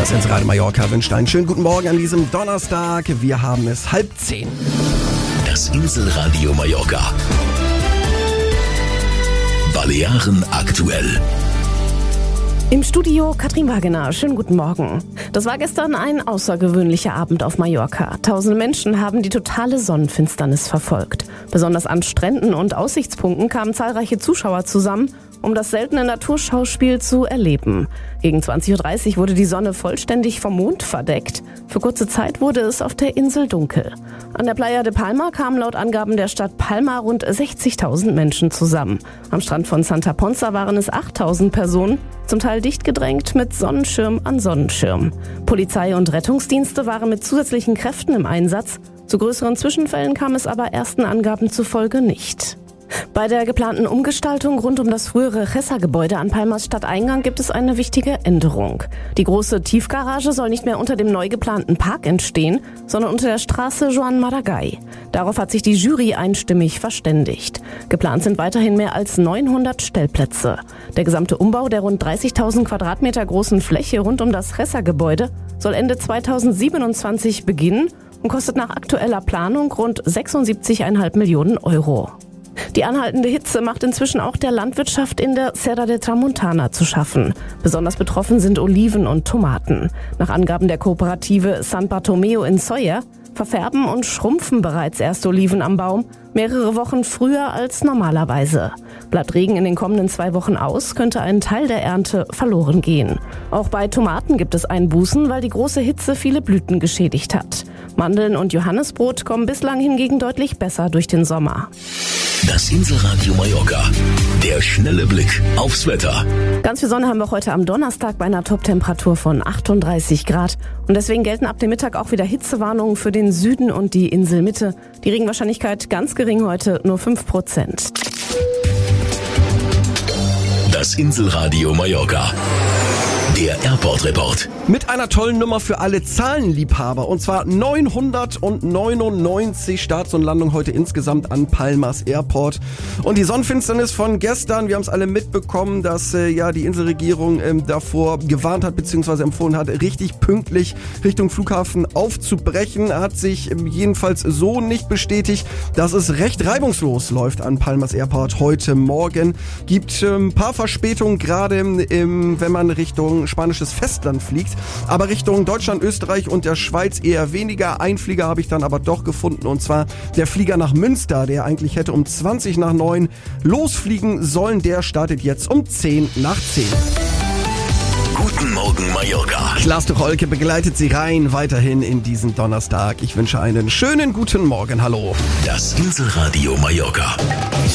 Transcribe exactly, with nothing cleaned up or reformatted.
Das Inselradio Mallorca wünscht einen schönen guten Morgen an diesem Donnerstag. Wir haben es halb zehn. Das Inselradio Mallorca. Balearen aktuell. Im Studio Katrin Wagener. Schönen guten Morgen. Das war gestern ein außergewöhnlicher Abend auf Mallorca. Tausende Menschen haben die totale Sonnenfinsternis verfolgt. Besonders an Stränden und Aussichtspunkten kamen zahlreiche Zuschauer zusammen, um das seltene Naturschauspiel zu erleben. Gegen zwanzig Uhr dreißig wurde die Sonne vollständig vom Mond verdeckt. Für kurze Zeit wurde es auf der Insel dunkel. An der Playa de Palma kamen laut Angaben der Stadt Palma rund sechzigtausend Menschen zusammen. Am Strand von Santa Ponsa waren es achttausend Personen, zum Teil dicht gedrängt mit Sonnenschirm an Sonnenschirm. Polizei und Rettungsdienste waren mit zusätzlichen Kräften im Einsatz. Zu größeren Zwischenfällen kam es aber ersten Angaben zufolge nicht. Bei der geplanten Umgestaltung rund um das frühere Chessa-Gebäude an Palmas Stadteingang gibt es eine wichtige Änderung. Die große Tiefgarage soll nicht mehr unter dem neu geplanten Park entstehen, sondern unter der Straße Joan Maragall. Darauf hat sich die Jury einstimmig verständigt. Geplant sind weiterhin mehr als neunhundert Stellplätze. Der gesamte Umbau der rund dreißigtausend Quadratmeter großen Fläche rund um das Chessa-Gebäude soll Ende zweitausendsiebenundzwanzig beginnen und kostet nach aktueller Planung rund sechsundsiebzig Komma fünf Millionen Euro. Die anhaltende Hitze macht inzwischen auch der Landwirtschaft in der Serra de Tramontana zu schaffen. Besonders betroffen sind Oliven und Tomaten. Nach Angaben der Kooperative San Bartomeu in Sóller verfärben und schrumpfen bereits erste Oliven am Baum, mehrere Wochen früher als normalerweise. Bleibt Regen in den kommenden zwei Wochen aus, könnte ein Teil der Ernte verloren gehen. Auch bei Tomaten gibt es Einbußen, weil die große Hitze viele Blüten geschädigt hat. Mandeln und Johannisbrot kommen bislang hingegen deutlich besser durch den Sommer. Das Inselradio Mallorca. Der schnelle Blick aufs Wetter. Ganz viel Sonne haben wir heute am Donnerstag bei einer Toptemperatur von achtunddreißig Grad. Und deswegen gelten ab dem Mittag auch wieder Hitzewarnungen für den Süden und die Inselmitte. Die Regenwahrscheinlichkeit ganz gering heute, nur fünf Prozent. Das Inselradio Mallorca. Der Airport Report. Mit einer tollen Nummer für alle Zahlenliebhaber. Und zwar neunhundertneunundneunzig Starts und Landungen heute insgesamt an Palmas Airport. Und die Sonnenfinsternis von gestern, wir haben es alle mitbekommen, dass äh, ja die Inselregierung ähm, davor gewarnt hat bzw. empfohlen hat, richtig pünktlich Richtung Flughafen aufzubrechen. Hat sich ähm, jedenfalls so nicht bestätigt, dass es recht reibungslos läuft an Palmas Airport heute Morgen. Gibt ein ähm, paar Verspätungen, gerade ähm, wenn man Richtung spanisches Festland fliegt, aber Richtung Deutschland, Österreich und der Schweiz eher weniger. Einen Flieger habe ich dann aber doch gefunden, und zwar der Flieger nach Münster, der eigentlich hätte um zwanzig nach neun losfliegen sollen. Der startet jetzt um zehn nach zehn. Guten Morgen Mallorca. Klaas Tucholke begleitet Sie rein weiterhin in diesen Donnerstag. Ich wünsche einen schönen guten Morgen. Hallo. Das Inselradio Mallorca.